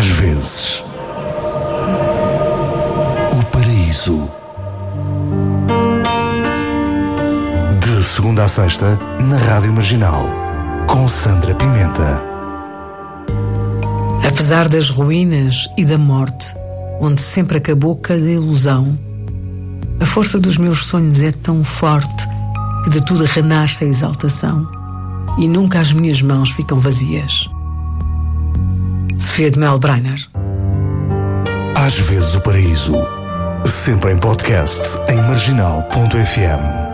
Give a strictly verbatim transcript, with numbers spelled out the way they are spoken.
Às vezes, o paraíso. De segunda a sexta, na Rádio Marginal, com Sandra Pimenta. Apesar das ruínas e da morte, onde sempre acabou cada ilusão, a força dos meus sonhos é tão forte que de tudo renasce a exaltação e nunca as minhas mãos ficam vazias. Sofia de Mel Brainer. Às vezes o paraíso. Sempre em podcast em marginal ponto f m.